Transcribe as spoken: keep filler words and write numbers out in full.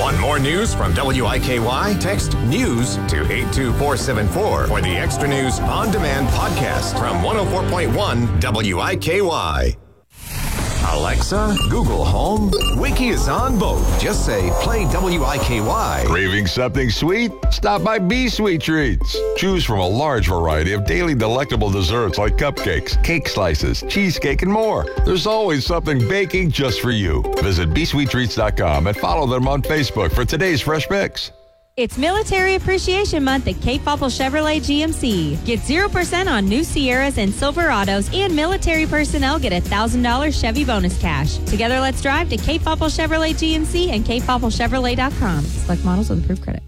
Want more news from W I K Y? Text news to eight two four seven four for the Extra News On Demand podcast from one oh four point one W I K Y. Alexa, Google Home, Wiki is on both. Just say, play W I K Y. Craving something sweet? Stop by B Sweet Treats. Choose from a large variety of daily delectable desserts like cupcakes, cake slices, cheesecake, and more. There's always something baking just for you. Visit b sweet treats dot com and follow them on Facebook for today's fresh picks. It's Military Appreciation Month at Cape Popple Chevrolet G M C. Get zero percent on new Sierras and Silverados, and military personnel get a one thousand dollars Chevy bonus cash. Together, let's drive to Cape Popple Chevrolet G M C and cape popple chevrolet dot com. Select models with approved credit.